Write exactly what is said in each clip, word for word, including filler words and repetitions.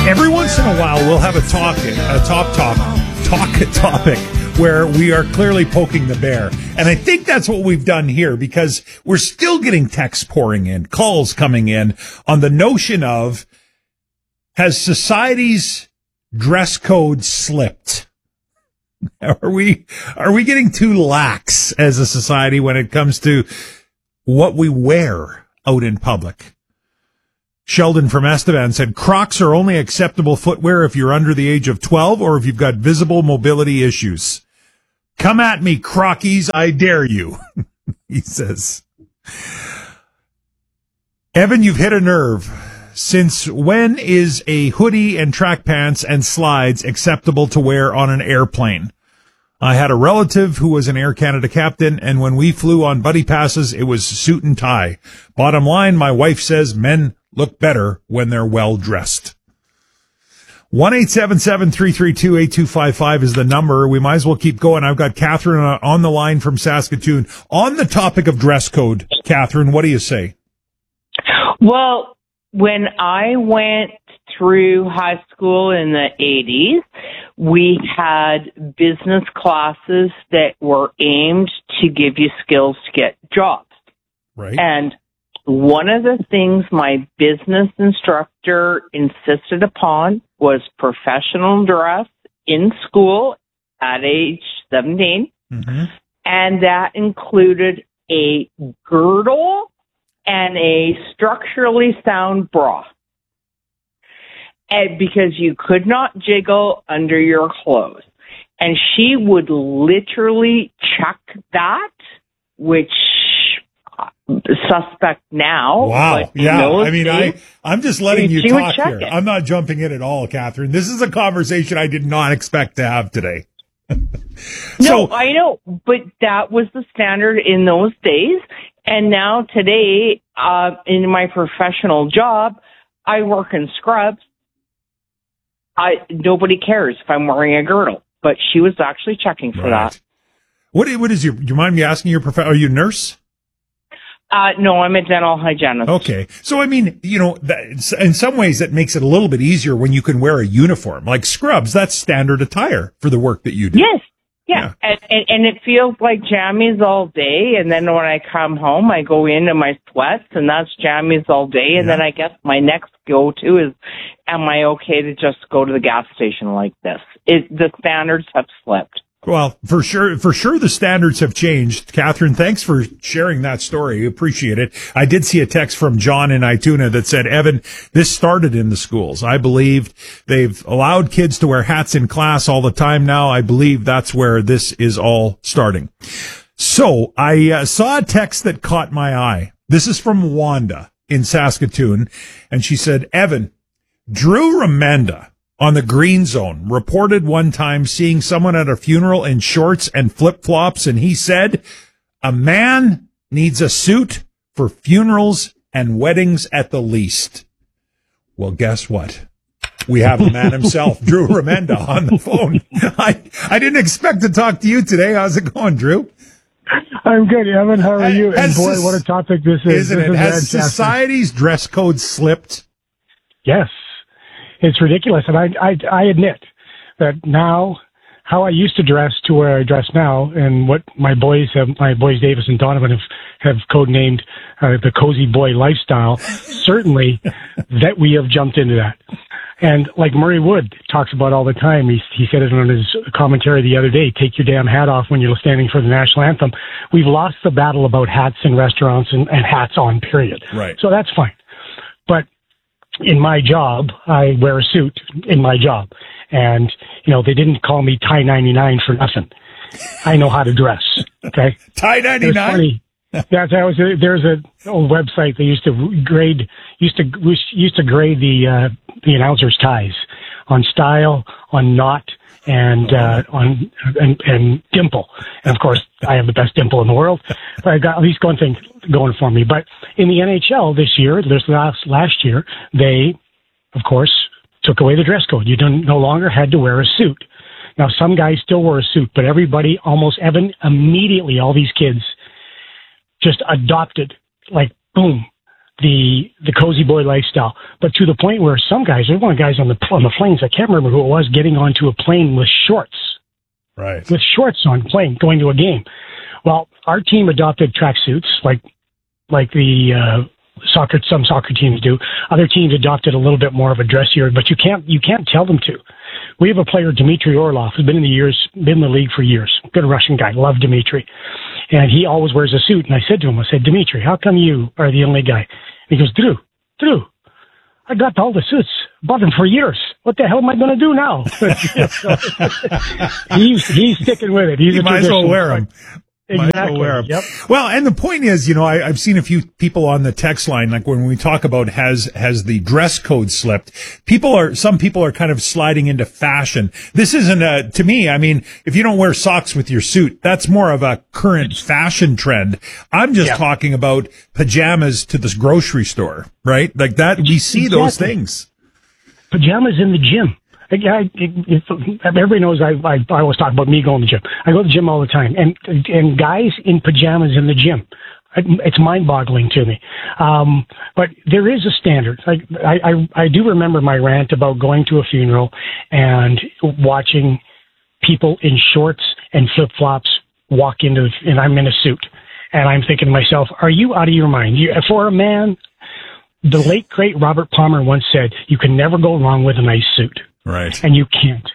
Every once in a while, we'll have a talk, a top top talk topic where we are clearly poking the bear. And I think that's what we've done here, because we're still getting texts pouring in, calls coming in on the notion of, has society's dress code slipped? Are we, are we getting too lax as a society when it comes to what we wear out in public? Sheldon from Estevan said, Crocs are only acceptable footwear if you're under the age of twelve or if you've got visible mobility issues. Come at me, Crockies, I dare you, he says. Evan, you've hit a nerve. Since when is a hoodie and track pants and slides acceptable to wear on an airplane? I had a relative who was an Air Canada captain, and when we flew on buddy passes, it was suit and tie. Bottom line, my wife says men look better when they're well dressed. one eight seven seven, three three two, eight two five five is the number. We might as well keep going. I've got Catherine on the line from Saskatoon. On the topic of dress code, Catherine, what do you say? Well, when I went through high school in the eighties, we had business classes that were aimed to give you skills to get jobs. Right. And one of the things my business instructor insisted upon was professional dress in school at age seventeen. Mm-hmm. And that included a girdle and a structurally sound bra. And because you could not jiggle under your clothes. And she would literally check that, which suspect now. Wow. Yeah. I mean, days, I, I'm just letting you talk here. It. I'm not jumping in at all, Catherine. This is a conversation I did not expect to have today. No, so, I know, but that was the standard in those days. And now today, uh, in my professional job, I work in scrubs. I, nobody cares if I'm wearing a girdle, but she was actually checking for right. that. What, what is your, do you mind me asking your prof- are you a nurse? Uh, no, I'm a dental hygienist. Okay. So, I mean, you know, that, in some ways that makes it a little bit easier when you can wear a uniform. Like scrubs, that's standard attire for the work that you do. Yes. Yeah. yeah. And, and, and it feels like jammies all day. And then when I come home, I go into my sweats and that's jammies all day. And yeah. then I guess my next go-to is, am I okay to just go to the gas station like this? It, the standards have slipped. Well, for sure, for sure the standards have changed. Catherine, thanks for sharing that story. Appreciate it. I did see a text from John in Ituna that said, Evan, this started in the schools. I believe they've allowed kids to wear hats in class all the time now. I believe that's where this is all starting. So I uh, saw a text that caught my eye. This is from Wanda in Saskatoon. And she said, Evan, Drew Remenda on the Green Zone reported one time seeing someone at a funeral in shorts and flip-flops, and he said, a man needs a suit for funerals and weddings at the least. Well, guess what? We have the man himself, Drew Remenda, on the phone. I, I didn't expect to talk to you today. How's it going, Drew? I'm good, Evan. How are you? Has and boy, this, what a topic this is. Isn't this it? Is Has society's dress code slipped? Yes. It's ridiculous. And I, I, I admit that now, how I used to dress to where I dress now, and what my boys have, my boys Davis and Donovan have, have codenamed uh, the cozy boy lifestyle, certainly that we have jumped into that. And like Murray Wood talks about all the time, he, he said it on his commentary the other day, take your damn hat off when you're standing for the national anthem. We've lost the battle about hats in restaurants and, and hats on, period. Right. So that's fine. But in my job, I wear a suit in my job. And, you know, they didn't call me Tie ninety-nine for nothing. I know how to dress. Okay. Tie ninety-nine? That's, that was a, there's a old website they used to grade, used to, used to grade the, uh, the announcers' ties on style, on knot, and, uh, on, and, and dimple. And of course, I have the best dimple in the world. But I got at least one thing going for me. But in the N H L this year, this last, last year, they, of course, took away the dress code. You don't, no longer had to wear a suit. Now, some guys still wear a suit, but everybody, almost Evan, immediately, all these kids just adopted, like, boom, the the cozy boy lifestyle, but to the point where some guys, there's one of the guys on the on the planes, I can't remember who it was, getting onto a plane with shorts, right, with shorts on plane, going to a game. Well, our team adopted tracksuits, like like the uh, soccer, some soccer teams do. Other teams adopted a little bit more of a dressier, but you can't you can't tell them to. We have a player, Dmitry Orlov, who's been in the years, been in the league for years. Good Russian guy, love Dmitry. And he always wears a suit. And I said to him, I said, Dmitry, how come you are the only guy? And he goes, Drew, Drew, I got all the suits, bought them for years. What the hell am I going to do now? So, he's, he's sticking with it. He's you a might as well wear them. Exactly. Well, yep. Well, and the point is, you know, I, I've seen a few people on the text line, like when we talk about has, has the dress code slipped, people are, some people are kind of sliding into fashion. This isn't a, to me, I mean, if you don't wear socks with your suit, that's more of a current fashion trend. I'm just yeah. talking about pajamas to this grocery store, right? Like that, we see exactly. those things. Pajamas in the gym. I, it, it, everybody knows I, I, I always talk about me going to the gym. I go to the gym all the time, and and guys in pajamas in the gym. It's mind-boggling to me. Um, but there is a standard. Like I, I, I do remember my rant about going to a funeral and watching people in shorts and flip-flops walk into, and I'm in a suit, and I'm thinking to myself, "Are you out of your mind? You, for a man." The late great Robert Palmer once said, "You can never go wrong with a nice suit." Right. And you can't.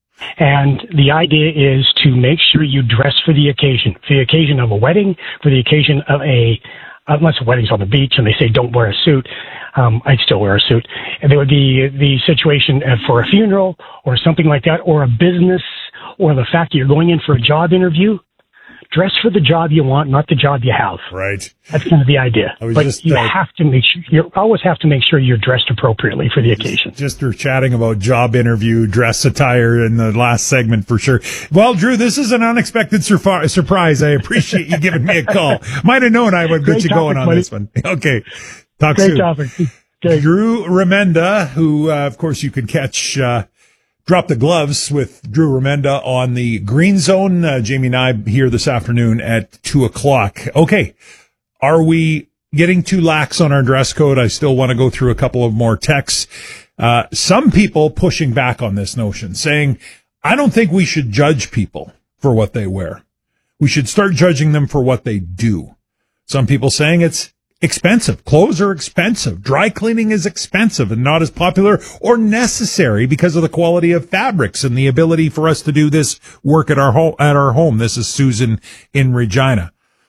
And the idea is to make sure you dress for the occasion, for the occasion of a wedding, for the occasion of a, unless a wedding's on the beach and they say don't wear a suit, um, I'd still wear a suit. And there would be the situation for a funeral or something like that, or a business, or the fact that you're going in for a job interview. Dress for the job you want, not the job you have. Right. That's kind of the idea. But just, you uh, have to make sure, you always have to make sure you're dressed appropriately for the occasion. Just for chatting about job interview, dress attire in the last segment for sure. Well, Drew, this is an unexpected surf- surprise. I appreciate you giving me a call. Might have known I would get you going on buddy. this one. Okay. Talk Great soon. topic. Okay. Drew Remenda, who, uh, of course, you can catch, uh, Drop the Gloves with Drew Remenda on the Green Zone. Uh, Jamie and I here this afternoon at two o'clock. Okay. Are we getting too lax on our dress code? I still want to go through a couple of more texts. Uh, some people pushing back on this notion, saying, I don't think we should judge people for what they wear. We should start judging them for what they do. Some people saying it's expensive. Clothes are expensive. Dry cleaning is expensive and not as popular or necessary because of the quality of fabrics and the ability for us to do this work at our home. At our home. This is Susan in Regina.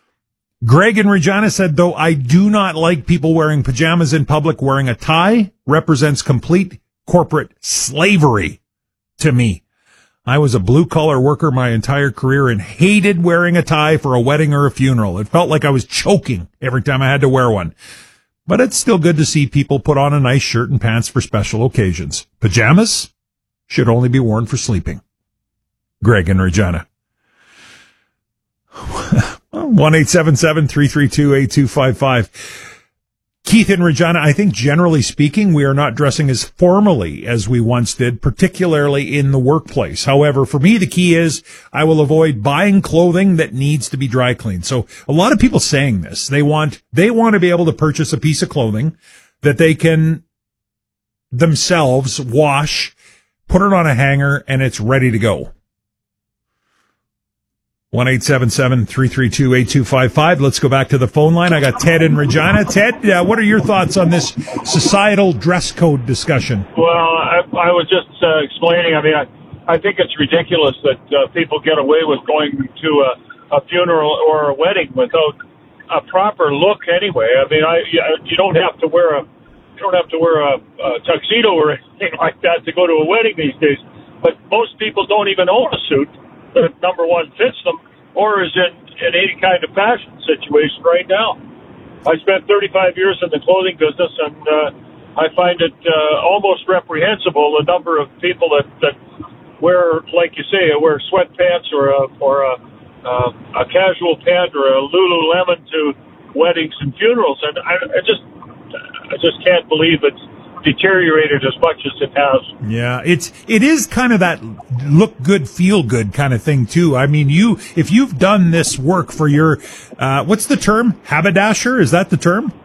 Greg in Regina said, though I do not like people wearing pajamas in public, wearing a tie represents complete corporate slavery to me. I was a blue-collar worker my entire career and hated wearing a tie for a wedding or a funeral. It felt like I was choking every time I had to wear one. But it's still good to see people put on a nice shirt and pants for special occasions. Pajamas should only be worn for sleeping. Greg in Regina. one eight seven seven, three three two, eight two five five. Keith in Regina, I think generally speaking, we are not dressing as formally as we once did, particularly in the workplace. However, for me, the key is I will avoid buying clothing that needs to be dry cleaned. So a lot of people saying this, they want, they want to be able to purchase a piece of clothing that they can themselves wash, put it on a hanger, and it's ready to go. one eight seven seven, three three two, eight two five five. Let's go back to the phone line. I got Ted in Regina. Ted, uh, what are your thoughts on this societal dress code discussion? Well, I, I was just uh, explaining. I mean, I, I think it's ridiculous that uh, people get away with going to a, a funeral or a wedding without a proper look anyway. I mean, I you don't have to wear a you don't have to wear a, a tuxedo or anything like that to go to a wedding these days. But most people don't even own a suit that, number one, fits them or is in, in any kind of fashion situation right now. I spent thirty-five years in the clothing business, and uh, I find it uh, almost reprehensible, the number of people that, that wear, like you say, wear sweatpants or a, or a, uh, a casual pant or a Lululemon to weddings and funerals. And I, I just I just can't believe it's deteriorated as much as it has. Yeah, it's it is kind of that look good, feel good kind of thing too. I mean, you if you've done this work for your uh what's the term? Haberdasher? Is that the term?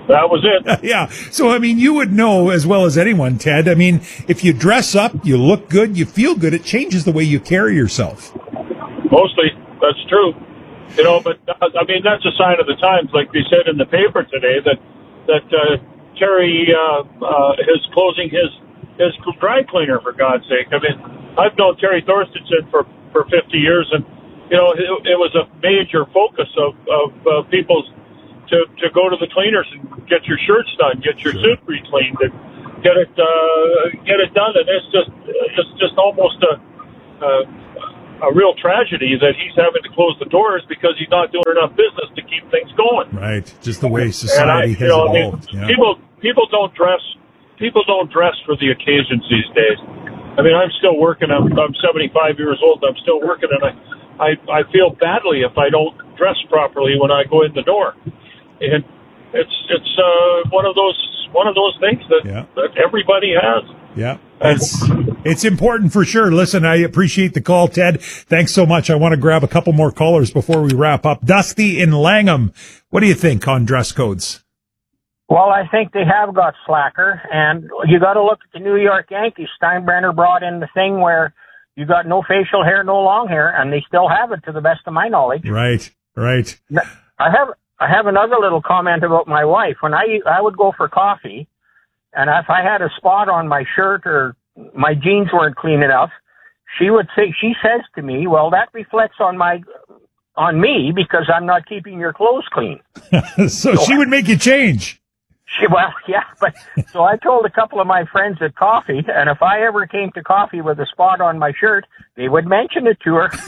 That was it. Yeah. So, I mean, you would know as well as anyone, Ted. I mean, if you dress up, you look good, you feel good, it changes the way you carry yourself. Mostly, that's true. You know, but, uh, I mean, that's a sign of the times, like they said in the paper today, that, that uh, Terry uh, uh, is closing his, his dry cleaner, for God's sake. I mean, I've known Terry Thorstensen for, for fifty years, and, you know, it, it was a major focus of, of uh, people's to, to go to the cleaners and get your shirts done, get your suit re-cleaned, and get it uh, get it done. And it's just it's just almost a, a a real tragedy that he's having to close the doors because he's not doing enough business to keep things going. Right, just the way society I, has know, evolved. I mean, yeah. People people don't dress people don't dress for the occasions these days. I mean, I'm still working. I'm I'm seventy-five years old. I'm still working, and I I, I feel badly if I don't dress properly when I go in the door. And it's it's uh, one of those one of those things that, yeah. that everybody has. Yeah, it's it's important for sure. Listen, I appreciate the call, Ted. Thanks so much. I want to grab a couple more callers before we wrap up. Dusty in Langham, what do you think on dress codes? Well, I think they have got slacker, and you got to look at the New York Yankees. Steinbrenner brought in the thing where you got no facial hair, no long hair, and they still have it to the best of my knowledge. Right, right. I have. I have another little comment about my wife. When I I would go for coffee, and if I had a spot on my shirt or my jeans weren't clean enough, she would say, she says to me, "Well, that reflects on my on me because I'm not keeping your clothes clean." so, so she would make you change. She, well, yeah, but so I told a couple of my friends at coffee, and if I ever came to coffee with a spot on my shirt, they would mention it to her.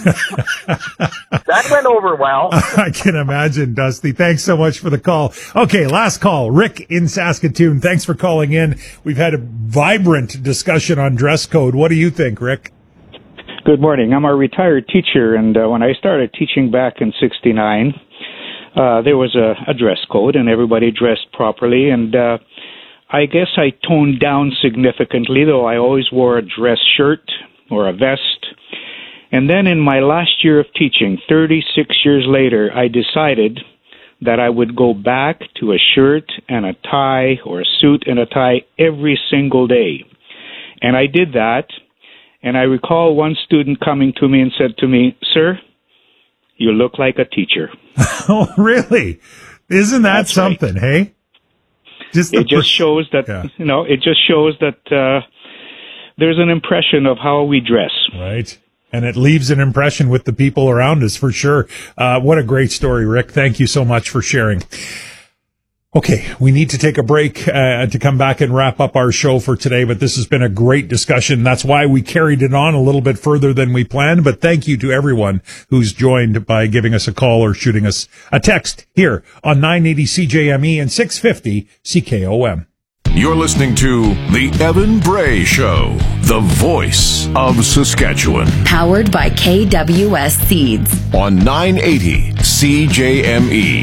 That went over well. I can imagine, Dusty. Thanks so much for the call. Okay, last call. Rick in Saskatoon. Thanks for calling in. We've had a vibrant discussion on dress code. What do you think, Rick? Good morning. I'm a retired teacher, and uh, when I started teaching back in sixty-nine, Uh, there was a, a dress code, and everybody dressed properly. And uh, I guess I toned down significantly, though I always wore a dress shirt or a vest. And then in my last year of teaching, thirty-six years later, I decided that I would go back to a shirt and a tie or a suit and a tie every single day. And I did that. And I recall one student coming to me and said to me, "Sir, you look like a teacher." Oh, really? Isn't that That's something, right. hey? Just it just shows that, yeah. you know, it just shows that uh, there's an impression of how we dress. Right. And it leaves an impression with the people around us, for sure. Uh, what a great story, Rick. Thank you so much for sharing. Okay, we need to take a break uh, to come back and wrap up our show for today, but this has been a great discussion. That's why we carried it on a little bit further than we planned, but thank you to everyone who's joined by giving us a call or shooting us a text here on nine eighty C J M E and six fifty C K O M. You're listening to The Evan Bray Show, the voice of Saskatchewan. Powered by K W S Seeds. On nine eighty C J M E.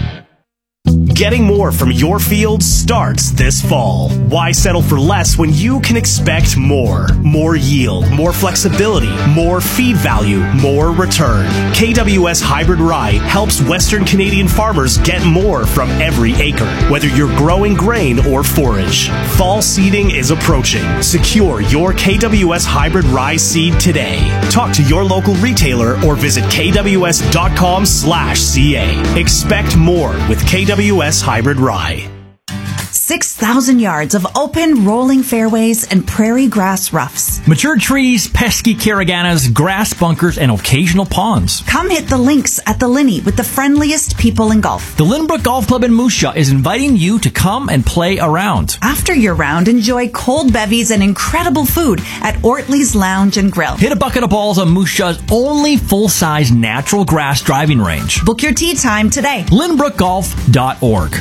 Getting more from your field starts this fall. Why settle for less when you can expect more? More yield, more flexibility, more feed value, more return. K W S Hybrid Rye helps Western Canadian farmers get more from every acre, whether you're growing grain or forage. Fall seeding is approaching. Secure your K W S Hybrid Rye seed today. Talk to your local retailer or visit kws.com slash CA. Expect more with K W S Hybrid Rye. six thousand yards of open, rolling fairways and prairie grass roughs. Mature trees, pesky caraganas, grass bunkers, and occasional ponds. Come hit the links at the Linney with the friendliest people in golf. The Lynbrook Golf Club in Moose Jaw is inviting you to come and play around. After your round, enjoy cold bevies and incredible food at Ortley's Lounge and Grill. Hit a bucket of balls on Moose Jaw's only full-size natural grass driving range. Book your tee time today. lynbrook golf dot org.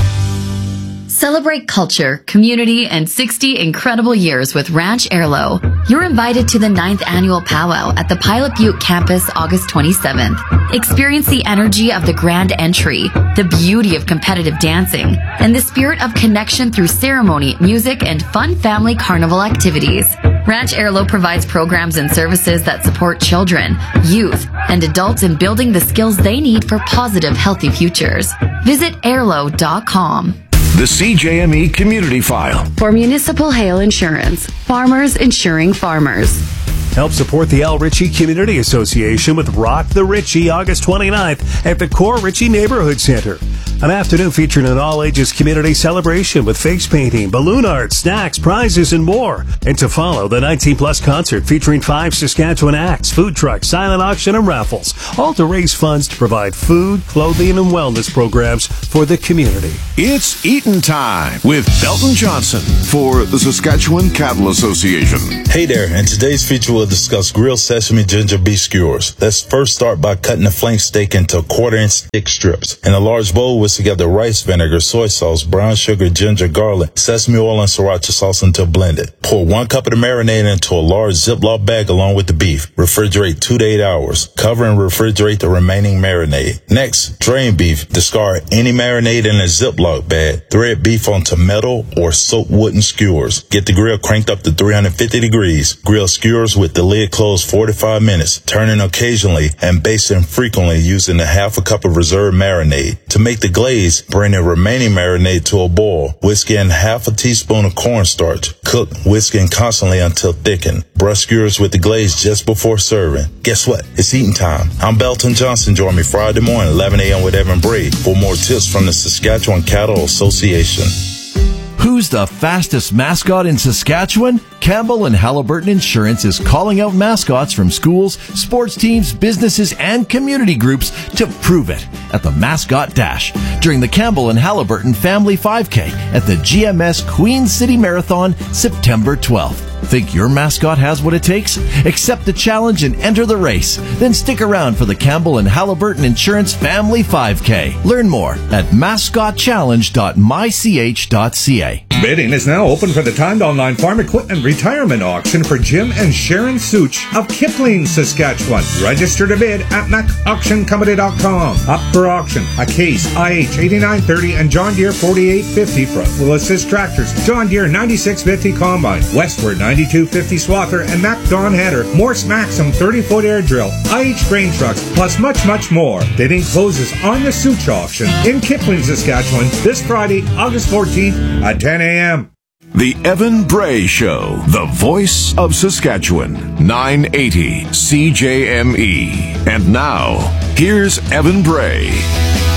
Celebrate culture, community, and sixty incredible years with Ranch Airlo. You're invited to the ninth annual powwow at the Pilot Butte campus August twenty-seventh. Experience the energy of the grand entry, the beauty of competitive dancing, and the spirit of connection through ceremony, music, and fun family carnival activities. Ranch Airlo provides programs and services that support children, youth, and adults in building the skills they need for positive, healthy futures. Visit airlo dot com. the C J M E Community File. For Municipal Hail Insurance, farmers insuring farmers. Help support the Al Ritchie Community Association with Rock the Ritchie August twenty-ninth at the Core Ritchie Neighborhood Center. An afternoon featuring an all-ages community celebration with face painting, balloon art, snacks, prizes, and more. And to follow, the nineteen plus concert featuring five Saskatchewan acts, food trucks, silent auction, and raffles, all to raise funds to provide food, clothing, and wellness programs for the community. It's Eatin' Time with Belton Johnson for the Saskatchewan Cattle Association. Hey there, in today's feature we'll discuss grilled sesame ginger beef skewers. Let's first start by cutting the flank steak into quarter-inch thick strips. In a large bowl, whisk together rice vinegar, soy sauce, brown sugar, ginger, garlic, sesame oil, and sriracha sauce until blended. Pour one cup of the marinade into a large Ziploc bag along with the beef. Refrigerate two to eight hours. Cover and refrigerate the remaining marinade. Next, drain beef. Discard any marinade in a Ziploc bag. Thread beef onto metal or soaked wooden skewers. Get the grill cranked up to three hundred fifty degrees. Grill skewers with the lid closed forty-five minutes, turning occasionally and basting frequently using a half a cup of reserved marinade. To make the glaze, bring the remaining marinade to a boil. Whisk in half a teaspoon of cornstarch. Cook, whisking constantly until thickened. Brush skewers with the glaze just before serving. Guess what? It's eating time. I'm Belton Johnson. Join me Friday morning, eleven a.m. with Evan Bray for more tips from the Saskatchewan Cattle Association. Who's the fastest mascot in Saskatchewan? Campbell and Halliburton Insurance is calling out mascots from schools, sports teams, businesses, and community groups to prove it at the Mascot Dash during the Campbell and Halliburton Family five K at the G M S Queen City Marathon, September twelfth. Think your mascot has what it takes? Accept the challenge and enter the race. Then stick around for the Campbell and Halliburton Insurance Family five K. Learn more at mascot challenge dot my c h dot c a. Bidding is now open for the timed online farm equipment retirement auction for Jim and Sharon Such of Kipling, Saskatchewan. Register to bid at mac auction company dot com. Up for auction, a Case I H eighty-nine thirty and John Deere forty-eight fifty front wheel assist tractors, John Deere ninety-six fifty combine, Westward ninety-two fifty swather, and Mac Dawn header, Morse Maxim thirty-foot air drill, I H grain trucks, plus much, much more. Bidding closes on the Such auction in Kipling, Saskatchewan this Friday, August fourteenth at ten a.m. The Evan Bray Show, the voice of Saskatchewan, nine eighty C J M E. And now, here's Evan Bray.